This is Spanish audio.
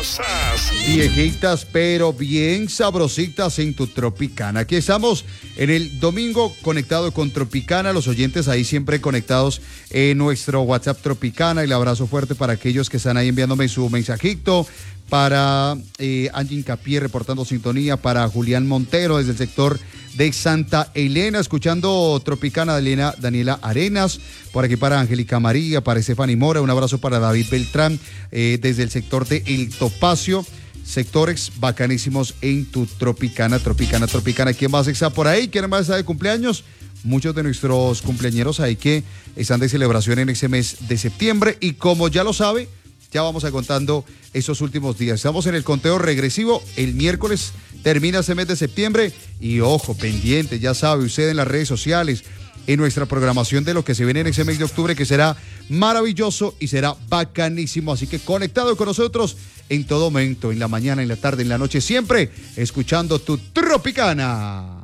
Viejitas, pero bien sabrositas en tu Tropicana. Aquí estamos en el domingo conectado con Tropicana. Los oyentes ahí siempre conectados en nuestro WhatsApp Tropicana. El abrazo fuerte para aquellos que están ahí enviándome su mensajito. Para Angie Incapié reportando sintonía. Para Julián Montero desde el sector de Santa Elena, escuchando Tropicana. Daniela Arenas. Por aquí para Angélica María, para Estefany Mora. Un abrazo para David Beltrán desde el sector de El Topacio. Sectores bacanísimos en tu Tropicana. ¿Quién más está por ahí? ¿Quién más está de cumpleaños? Muchos de nuestros cumpleañeros ahí que están de celebración en ese mes de septiembre. Y como ya lo sabe, ya vamos a contando esos últimos días. Estamos en el conteo regresivo. El miércoles termina ese mes de septiembre. Y ojo, pendiente, ya sabe usted en las redes sociales, en nuestra programación de lo que se viene en ese mes de octubre, que será maravilloso y será bacanísimo. Así que conectado con nosotros en todo momento, en la mañana, en la tarde, en la noche, siempre escuchando tu Tropicana.